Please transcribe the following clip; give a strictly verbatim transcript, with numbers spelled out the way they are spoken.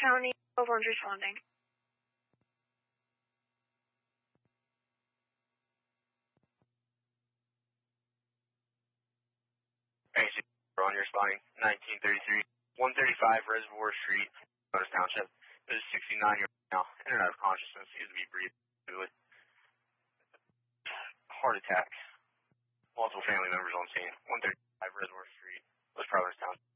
County, over and responding. Hey, on your responding, nineteen thirty-three, one thirty-five Reservoir Street, Bonus Township. This is sixty-nine year old now, in and out of consciousness, seems to be breathing. Heart attack. Multiple family members on scene. one thirty-five Reservoir Street, West Providence Township.